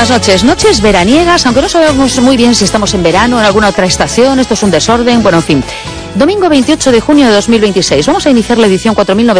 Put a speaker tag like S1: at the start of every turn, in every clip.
S1: buenas noches. Noches veraniegas, aunque no sabemos muy bien si estamos en verano o en alguna otra estación. Esto es un desorden, bueno, en fin. Domingo 28 de junio de 2026. Vamos a iniciar la edición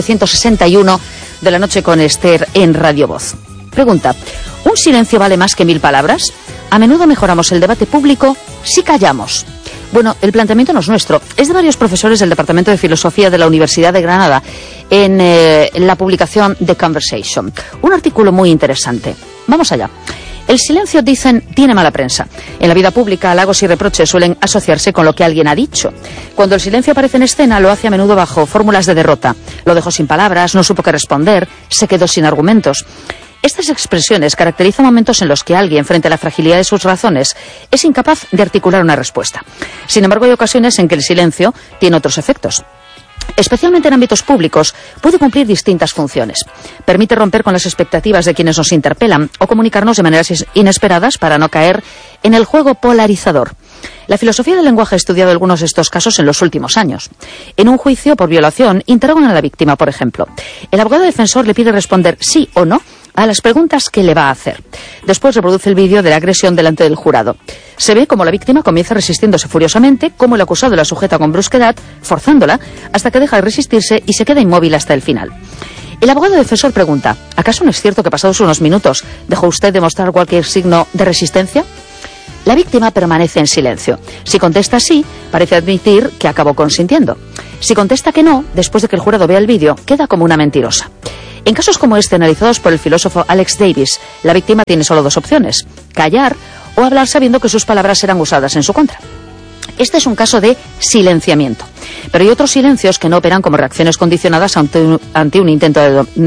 S1: 4961 de La Noche con Esther en Radio Voz. Pregunta: ¿un silencio vale más que 1000 palabras? A menudo mejoramos el debate público si callamos. Bueno, el planteamiento no es nuestro, es de varios profesores del Departamento de Filosofía de la Universidad de Granada en la publicación The Conversation. Un artículo muy interesante. Vamos allá. El silencio, dicen, tiene mala prensa. En la vida pública, halagos y reproches suelen asociarse con lo que alguien ha dicho. Cuando el silencio aparece en escena, lo hace a menudo bajo fórmulas de derrota. Lo dejó sin palabras, no supo qué responder, se quedó sin argumentos. Estas expresiones caracterizan momentos en los que alguien, frente a la fragilidad de sus razones, es incapaz de articular una respuesta. Sin embargo, hay ocasiones en que el silencio tiene otros efectos. Especialmente en ámbitos públicos, puede cumplir distintas funciones. Permite romper con las expectativas de quienes nos interpelan o comunicarnos de maneras inesperadas para no caer en el juego polarizador. La filosofía del lenguaje ha estudiado algunos de estos casos en los últimos años. En un juicio por violación, interrogan a la víctima, por ejemplo. El abogado defensor le pide responder sí o no a las preguntas que le va a hacer. Después reproduce el vídeo de la agresión delante del jurado. Se ve cómo la víctima comienza resistiéndose furiosamente, cómo el acusado la sujeta con brusquedad, forzándola, hasta que deja de resistirse y se queda inmóvil hasta el final. El abogado defensor pregunta: ¿acaso no es cierto que pasados unos minutos dejó usted de mostrar cualquier signo de resistencia? La víctima permanece en silencio. Si contesta sí, parece admitir que acabó consintiendo. Si contesta que no, después de que el jurado vea el vídeo, queda como una mentirosa. En casos como este, analizados por el filósofo Alex Davis, la víctima tiene solo dos opciones: callar o hablar sabiendo que sus palabras serán usadas en su contra. Este es un caso de silenciamiento. Pero hay otros silencios que no operan como reacciones condicionadas ante un intento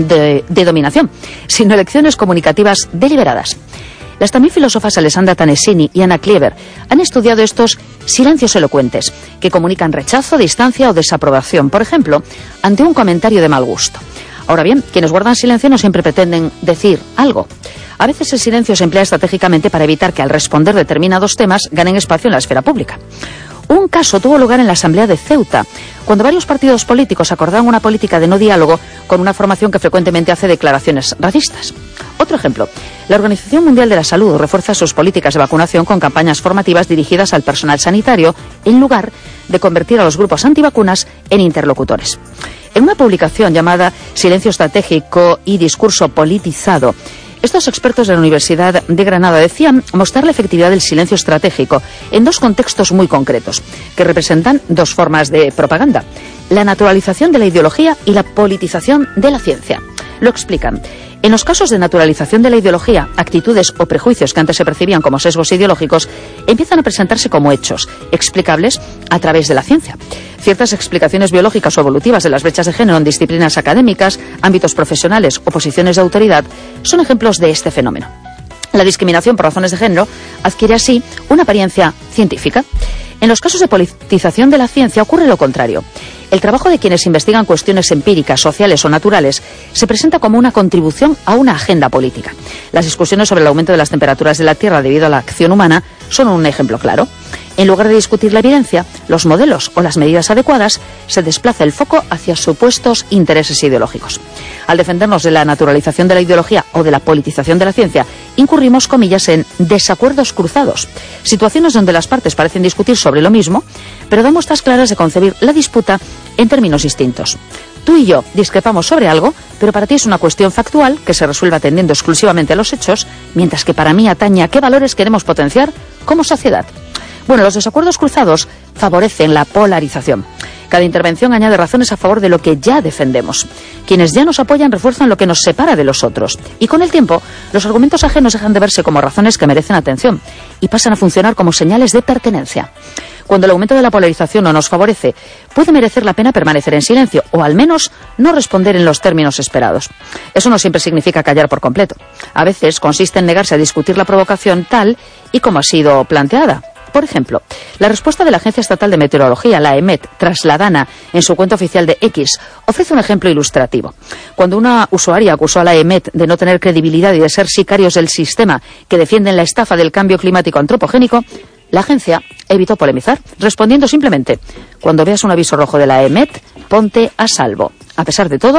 S1: de dominación, sino elecciones comunicativas deliberadas. Las también filósofas Alessandra Tanesini y Anna Cleaver han estudiado estos silencios elocuentes, que comunican rechazo, distancia o desaprobación, por ejemplo, ante un comentario de mal gusto. Ahora bien, quienes guardan silencio no siempre pretenden decir algo. A veces el silencio se emplea estratégicamente para evitar que al responder determinados temas ganen espacio en la esfera pública. Un caso tuvo lugar en la Asamblea de Ceuta, cuando varios partidos políticos acordaron una política de no diálogo con una formación que frecuentemente hace declaraciones racistas. Otro ejemplo: la Organización Mundial de la Salud refuerza sus políticas de vacunación con campañas formativas dirigidas al personal sanitario, en lugar de convertir a los grupos antivacunas en interlocutores. En una publicación llamada Silencio estratégico y discurso politizado, estos expertos de la Universidad de Granada decían mostrar la efectividad del silencio estratégico en dos contextos muy concretos, que representan dos formas de propaganda: la naturalización de la ideología y la politización de la ciencia. Lo explican. En los casos de naturalización de la ideología, actitudes o prejuicios que antes se percibían como sesgos ideológicos empiezan a presentarse como hechos, explicables a través de la ciencia. Ciertas explicaciones biológicas o evolutivas de las brechas de género en disciplinas académicas, ámbitos profesionales o posiciones de autoridad son ejemplos de este fenómeno. La discriminación por razones de género adquiere así una apariencia científica. En los casos de politización de la ciencia ocurre lo contrario. El trabajo de quienes investigan cuestiones empíricas, sociales o naturales se presenta como una contribución a una agenda política. Las discusiones sobre el aumento de las temperaturas de la Tierra debido a la acción humana son un ejemplo claro. En lugar de discutir la evidencia, los modelos o las medidas adecuadas, se desplaza el foco hacia supuestos intereses ideológicos. Al defendernos de la naturalización de la ideología o de la politización de la ciencia, incurrimos, comillas, en desacuerdos cruzados, situaciones donde las partes parecen discutir sobre lo mismo, pero dan muestras claras de concebir la disputa en términos distintos. Tú y yo discrepamos sobre algo, pero para ti es una cuestión factual que se resuelve atendiendo exclusivamente a los hechos, mientras que para mí atañe a qué valores queremos potenciar como sociedad. Bueno, los desacuerdos cruzados favorecen la polarización. Cada intervención añade razones a favor de lo que ya defendemos. Quienes ya nos apoyan refuerzan lo que nos separa de los otros. Y con el tiempo, los argumentos ajenos dejan de verse como razones que merecen atención y pasan a funcionar como señales de pertenencia. Cuando el aumento de la polarización no nos favorece, puede merecer la pena permanecer en silencio o al menos no responder en los términos esperados. Eso no siempre significa callar por completo. A veces consiste en negarse a discutir la provocación tal y como ha sido planteada. Por ejemplo, la respuesta de la Agencia Estatal de Meteorología, la EMET, tras la DANA, en su cuenta oficial de X, ofrece un ejemplo ilustrativo. Cuando una usuaria acusó a la EMET de no tener credibilidad y de ser sicarios del sistema que defienden la estafa del cambio climático antropogénico, la agencia evitó polemizar, respondiendo simplemente: cuando veas un aviso rojo de la EMET, ponte a salvo. A pesar de todo,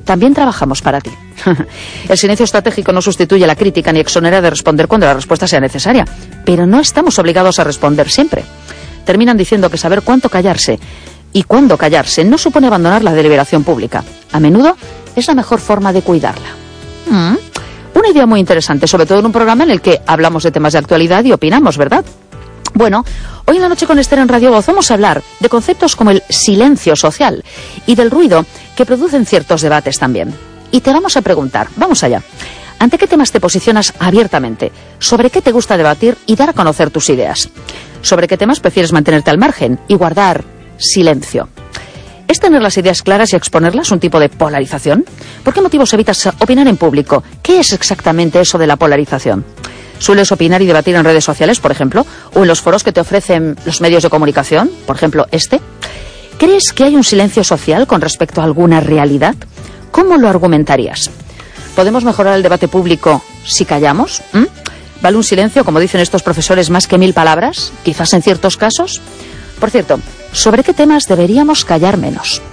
S1: también trabajamos para ti. El silencio estratégico no sustituye la crítica ni exonera de responder cuando la respuesta sea necesaria, pero no estamos obligados a responder siempre. Terminan diciendo que saber cuánto callarse y cuándo callarse no supone abandonar la deliberación pública. A menudo es la mejor forma de cuidarla. Una idea muy interesante, sobre todo en un programa en el que hablamos de temas de actualidad y opinamos, ¿verdad? Bueno, hoy en la noche con Esther en Radio Voz vamos a hablar de conceptos como el silencio social y del ruido que producen ciertos debates también. Y te vamos a preguntar, vamos allá, ¿ante qué temas te posicionas abiertamente? ¿Sobre qué te gusta debatir y dar a conocer tus ideas? ¿Sobre qué temas prefieres mantenerte al margen y guardar silencio? ¿Es tener las ideas claras y exponerlas un tipo de polarización? ¿Por qué motivos evitas opinar en público? ¿Qué es exactamente eso de la polarización? ¿Sueles opinar y debatir en redes sociales, por ejemplo? ¿O en los foros que te ofrecen los medios de comunicación? Por ejemplo, este. ¿Crees que hay un silencio social con respecto a alguna realidad? ¿Cómo lo argumentarías? ¿Podemos mejorar el debate público si callamos? ¿Vale un silencio, como dicen estos profesores, más que 1000 palabras? Quizás en ciertos casos. Por cierto, ¿sobre qué temas deberíamos callar menos?